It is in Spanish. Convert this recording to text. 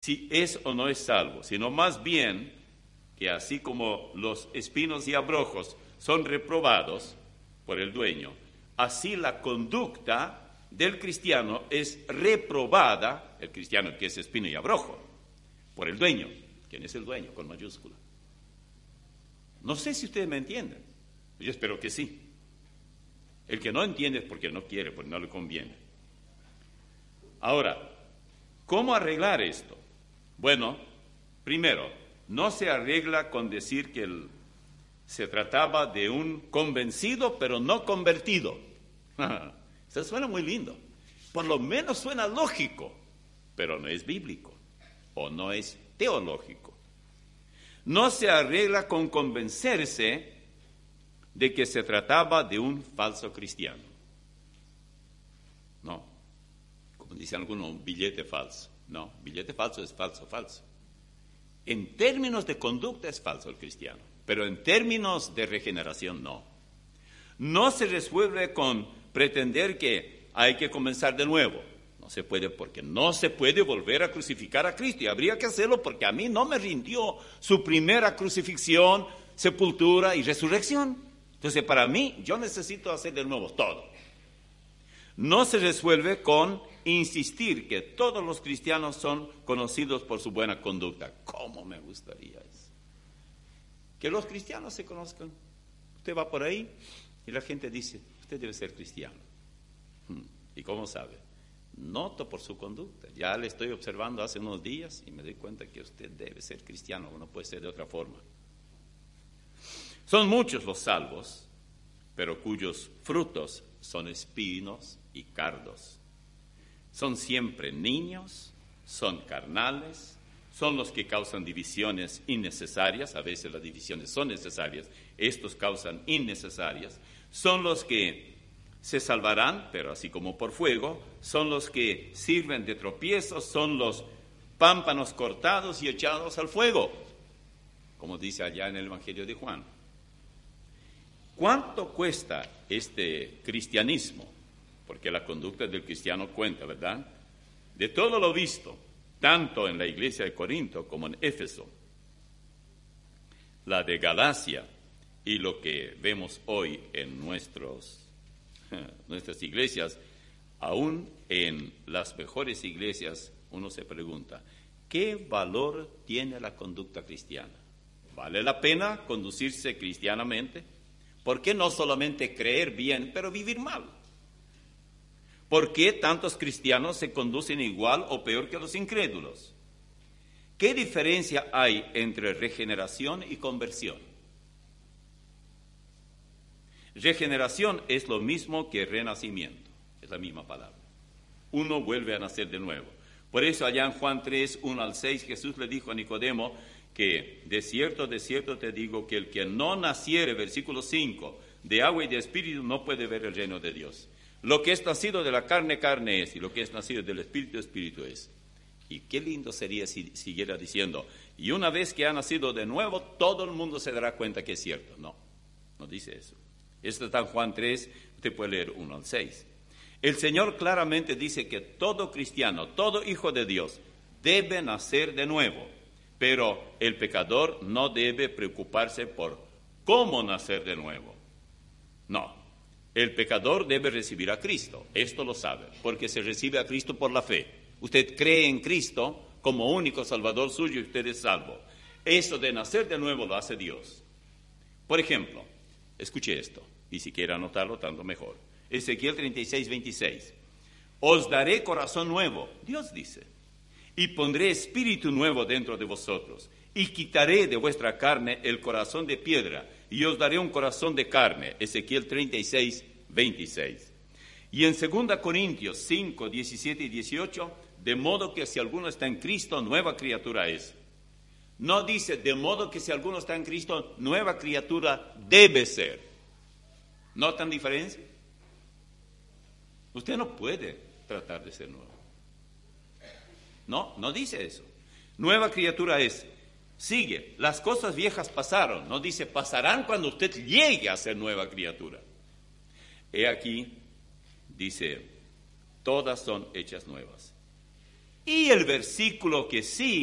si es o no es salvo, sino más bien que así como los espinos y abrojos son reprobados por el dueño, así la conducta del cristiano es reprobada, el cristiano que es espino y abrojo, por el dueño. ¿Quién es el dueño? Con mayúscula. No sé si ustedes me entienden. Yo espero que sí. El que no entiende es porque no quiere, porque no le conviene. Ahora, ¿cómo arreglar esto? Bueno, primero, no se arregla con decir que se trataba de un convencido pero no convertido. Eso suena muy lindo. Por lo menos suena lógico, pero no es bíblico o no es teológico. No se arregla con convencerse de que se trataba de un falso cristiano. No, como dicen algunos, un billete falso. No, billete falso es falso. En términos de conducta es falso el cristiano, pero en términos de regeneración no. No se resuelve con pretender que hay que comenzar de nuevo. No se puede, porque no se puede volver a crucificar a Cristo, y habría que hacerlo porque a mí no me rindió su primera crucifixión, sepultura y resurrección. Entonces, para mí, yo necesito hacer de nuevo todo. No se resuelve con insistir que todos los cristianos son conocidos por su buena conducta. ¿Cómo me gustaría eso? Que los cristianos se conozcan. Usted va por ahí y la gente dice, usted debe ser cristiano. ¿Y cómo sabe? Noto por su conducta. Ya le estoy observando hace unos días y me doy cuenta que usted debe ser cristiano, no puede ser de otra forma. Son muchos los salvos, pero cuyos frutos son espinos y cardos. Son siempre niños, son carnales, son los que causan divisiones innecesarias. A veces las divisiones son necesarias, estos causan innecesarias. Son los que se salvarán, pero así como por fuego. Son los que sirven de tropiezos, son los pámpanos cortados y echados al fuego, como dice allá en el Evangelio de Juan. ¿Cuánto cuesta este cristianismo? Porque la conducta del cristiano cuenta, ¿verdad? De todo lo visto, tanto en la iglesia de Corinto como en Éfeso, la de Galacia y lo que vemos hoy en nuestras iglesias, aún en las mejores iglesias, uno se pregunta, ¿qué valor tiene la conducta cristiana? ¿Vale la pena conducirse cristianamente? ¿Por qué no solamente creer bien, pero vivir mal? ¿Por qué tantos cristianos se conducen igual o peor que los incrédulos? ¿Qué diferencia hay entre regeneración y conversión? Regeneración es lo mismo que renacimiento, es la misma palabra. Uno vuelve a nacer de nuevo. Por eso allá en Juan 3, 1 al 6, Jesús le dijo a Nicodemo que de cierto te digo que el que no naciere, versículo 5, de agua y de espíritu no puede ver el reino de Dios. Lo que es nacido de la carne, carne es, y lo que es nacido del espíritu, espíritu es. Y qué lindo sería si siguiera diciendo, y una vez que ha nacido de nuevo, todo el mundo se dará cuenta que es cierto. No, no dice eso. Esto está en Juan 3, usted puede leer 1 al 6. El Señor claramente dice que todo cristiano, todo hijo de Dios, debe nacer de nuevo. Pero el pecador no debe preocuparse por cómo nacer de nuevo. No, el pecador debe recibir a Cristo. Esto lo sabe, porque se recibe a Cristo por la fe. Usted cree en Cristo como único Salvador suyo y usted es salvo. Eso de nacer de nuevo lo hace Dios. Por ejemplo, escuche esto, y si quiere anotarlo, tanto mejor. Ezequiel 36, 26. Os daré corazón nuevo, Dios dice, y pondré espíritu nuevo dentro de vosotros, y quitaré de vuestra carne el corazón de piedra, y os daré un corazón de carne. Ezequiel 36, 26. Y en 2 Corintios 5, 17 y 18, de modo que si alguno está en Cristo, nueva criatura es. No dice, de modo que si alguno está en Cristo, nueva criatura debe ser. ¿Notan diferencia? Usted no puede tratar de ser nuevo. No, no dice eso. Nueva criatura es. Sigue, las cosas viejas pasaron. No dice, pasarán cuando usted llegue a ser nueva criatura. He aquí, dice, todas son hechas nuevas. Y el versículo que sigue